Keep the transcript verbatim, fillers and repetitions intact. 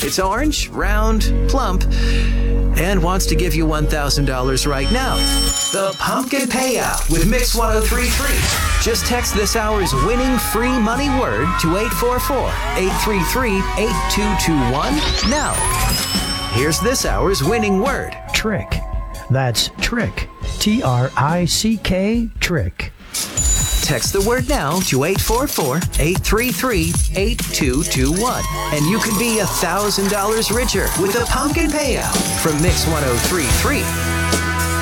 It's orange, round, plump, and wants to give you one thousand dollars right now. The Pumpkin Payout with Mix one oh three point three. Just text this hour's winning free money word to eight four four, eight three three, eight two two one now. Here's this hour's winning word. Trick. That's trick. T R I C K, trick. Text the word now to eight four four, eight three three, eight two two one. And you could be one thousand dollars richer with the Pumpkin Payout from Mix one oh three point three.